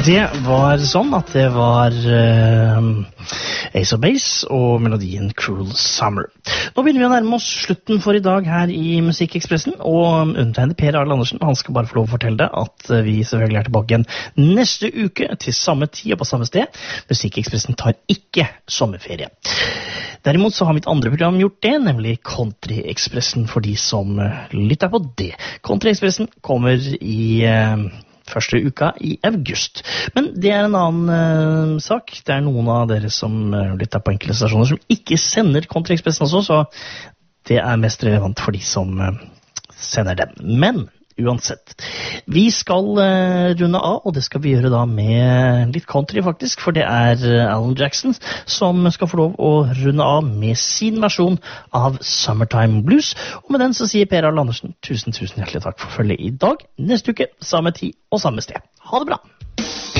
Det var sånn at det var Ace of Base og melodien Cruel Summer. Nå begynner vi å nærme oss slutten for i dag her i Musikkekspressen, og undertegnet Per Arild Andersen, han skal bare få lov å fortelle deg at vi selvfølgelig er tilbake igjen neste uke til samme tid og på samme sted. Musikkekspressen tar ikke sommerferie. Derimot så har mitt andre program gjort det, nemlig Country-ekspressen for de som lytter på det. Country-ekspressen kommer i første uka i august. Men det er en annen sak. Det er noen av dere som lytter på enkelte stasjoner som ikke sender Country-ekspressen også, så det er mest relevant for de som sender den. Men uansett, vi skal runde av, og det skal vi gjøre da med litt country faktisk, for det er Alan Jackson som skal få lov å runde av med sin versjon av Summertime Blues. Og med den så sier Per Arild Andersen tusen hjertelig takk for følget i dag. Neste uke, samme tid og samme sted. Ha det bra!